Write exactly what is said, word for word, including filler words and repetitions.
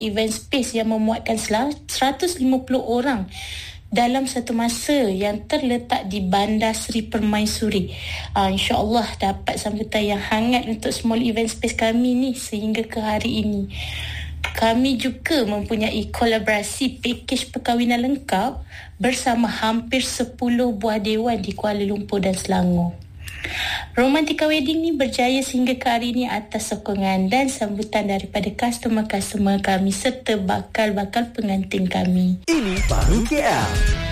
event space yang memuatkan seratus lima puluh orang dalam satu masa yang terletak di Bandar Seri Permaisuri. Uh, InsyaAllah dapat sambutan yang hangat untuk small event space kami ni sehingga ke hari ini. Kami juga mempunyai kolaborasi pakej perkahwinan lengkap bersama hampir sepuluh buah dewan di Kuala Lumpur dan Selangor. Romantika Wedding ni berjaya sehingga ke hari ini atas sokongan dan sambutan daripada customer-customer kami serta bakal-bakal pengantin kami. Ini Baru K L.